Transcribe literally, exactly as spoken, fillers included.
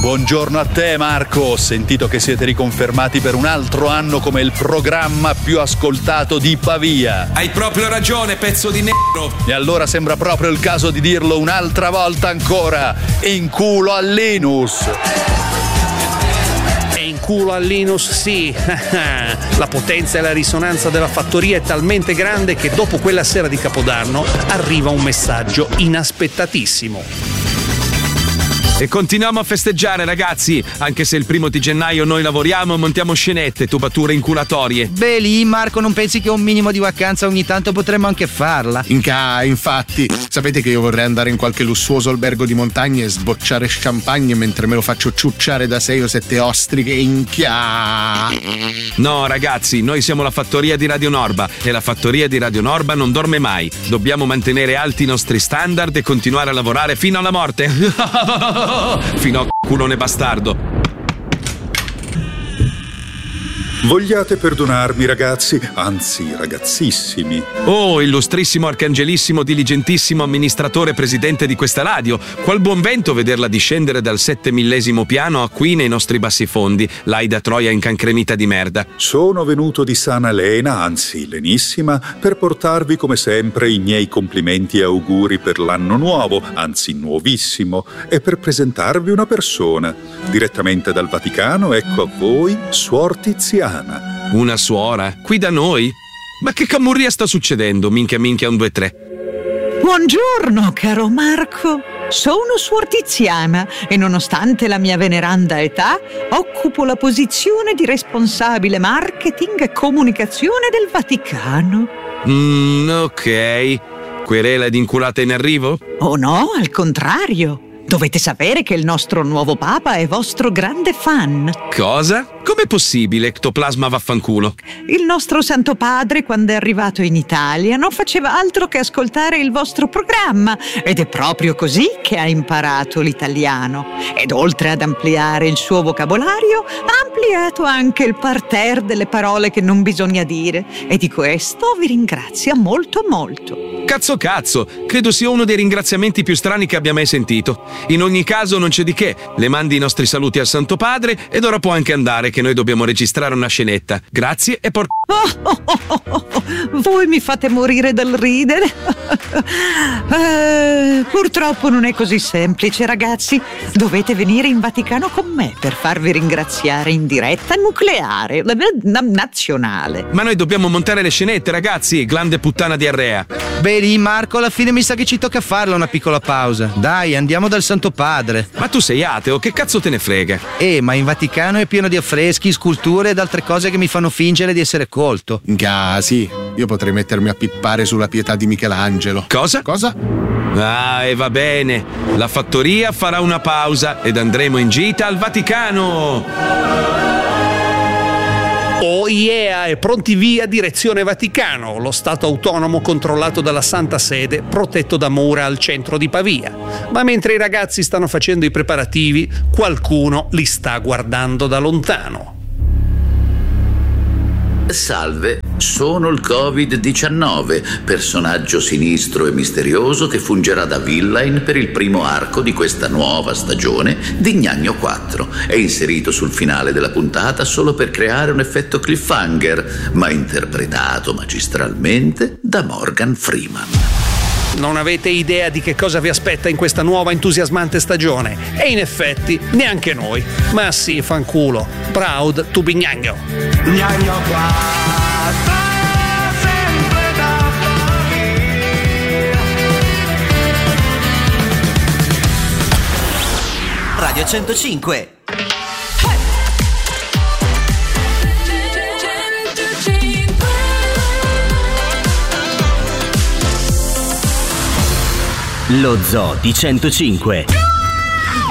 Buongiorno a te Marco, ho sentito che siete riconfermati per un altro anno come il programma più ascoltato di Pavia. Hai proprio ragione, pezzo di nero. E allora sembra proprio il caso di dirlo un'altra volta ancora, in culo a Linus. E in culo a Linus sì, la potenza e la risonanza della fattoria è talmente grande che dopo quella sera di Capodanno arriva un messaggio inaspettatissimo. E continuiamo a festeggiare, ragazzi, anche se il primo di gennaio noi lavoriamo e montiamo scenette, tubature inculatorie. Beh, lì Marco, non pensi che un minimo di vacanza ogni tanto potremmo anche farla? Inca, infatti, sapete che io vorrei andare in qualche lussuoso albergo di montagna e sbocciare champagne mentre me lo faccio ciucciare da sei o sette ostriche, inchia. No, ragazzi, noi siamo la fattoria di Radio Norba e la fattoria di Radio Norba non dorme mai. Dobbiamo mantenere alti i nostri standard e continuare a lavorare fino alla morte. Fino a culone bastardo. Vogliate perdonarmi ragazzi, anzi ragazzissimi. Oh, illustrissimo, arcangelissimo, diligentissimo amministratore presidente di questa radio. Qual buon vento vederla discendere dal settemillesimo piano a qui nei nostri bassi fondi, l'Aida Troia incancrenita di merda. Sono venuto di sana lena, anzi lenissima, per portarvi come sempre i miei complimenti e auguri per l'anno nuovo, anzi nuovissimo, e per presentarvi una persona. Direttamente dal Vaticano, ecco a voi, Suor Tiziana. Una suora? Qui da noi? Ma che camurria sta succedendo? Minchia minchia un due tre. Buongiorno caro Marco, sono Suor Tiziana e nonostante la mia veneranda età occupo la posizione di responsabile marketing e comunicazione del Vaticano. Mm, ok. Querela ed inculata in arrivo? Oh no, al contrario. Dovete sapere che il nostro nuovo Papa è vostro grande fan. Cosa? Com'è possibile, ectoplasma vaffanculo? Il nostro Santo Padre, quando è arrivato in Italia, non faceva altro che ascoltare il vostro programma ed è proprio così che ha imparato l'italiano. Ed oltre ad ampliare il suo vocabolario, ha ampliato anche il parterre delle parole che non bisogna dire e di questo vi ringrazio molto molto. Cazzo cazzo, credo sia uno dei ringraziamenti più strani che abbia mai sentito. In ogni caso non c'è di che, le mandi i nostri saluti al Santo Padre ed ora può anche andare che noi dobbiamo registrare una scenetta. Grazie e por... Oh, oh, oh, oh, oh. Voi mi fate morire dal ridere. eh, purtroppo non è così semplice ragazzi, dovete venire in Vaticano con me per farvi ringraziare in diretta nucleare, nazionale. Ma noi dobbiamo montare le scenette ragazzi, glande puttana diarrea. Beh lì Marco, alla fine mi sa che ci tocca farla una piccola pausa. Dai, andiamo dal Santo Padre. Ma tu sei ateo, che cazzo te ne frega? Eh, ma in Vaticano è pieno di affreschi, sculture ed altre cose che mi fanno fingere di essere colto. Inca, sì, io potrei mettermi a pippare sulla pietà di Michelangelo. Cosa? Cosa? Ah, e va bene. La fattoria farà una pausa ed andremo in gita al Vaticano. Oh yeah, e pronti via direzione Vaticano, lo stato autonomo controllato dalla Santa Sede, protetto da mura al centro di Pavia. Ma mentre i ragazzi stanno facendo i preparativi, qualcuno li sta guardando da lontano. Salve, sono il covid diciannove, personaggio sinistro e misterioso che fungerà da villain per il primo arco di questa nuova stagione di Gnagno quattro. È inserito sul finale della puntata solo per creare un effetto cliffhanger, ma interpretato magistralmente da Morgan Freeman. Non avete idea di che cosa vi aspetta in questa nuova entusiasmante stagione. E in effetti, neanche noi. Ma sì, fanculo. Proud to be Gnagno. Gnagno quattro, sempre da Pavia. Radio centocinque. Lo Zoo di centocinque.